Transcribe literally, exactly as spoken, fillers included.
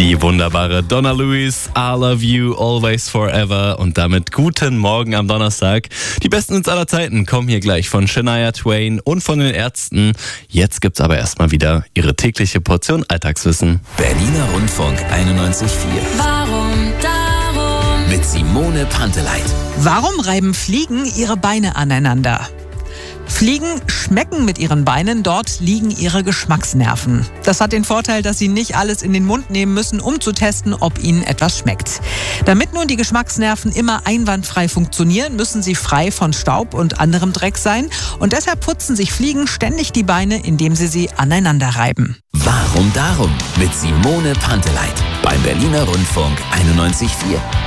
Die wunderbare Donna Lewis, I Love You, Always Forever und damit guten Morgen am Donnerstag. Die besten Hits aller Zeiten kommen hier gleich von Shania Twain und von den Ärzten. Jetzt gibt's aber erstmal wieder ihre tägliche Portion Alltagswissen. Berliner Rundfunk einundneunzig Komma vier. Warum darum? Mit Simone Panteleit. Warum reiben Fliegen ihre Beine aneinander? Fliegen schmecken mit ihren Beinen, dort liegen ihre Geschmacksnerven. Das hat den Vorteil, dass sie nicht alles in den Mund nehmen müssen, um zu testen, ob ihnen etwas schmeckt. Damit nun die Geschmacksnerven immer einwandfrei funktionieren, müssen sie frei von Staub und anderem Dreck sein. Und deshalb putzen sich Fliegen ständig die Beine, indem sie sie aneinander reiben. Warum darum? Mit Simone Panteleit. Beim Berliner Rundfunk einundneunzig Komma vier.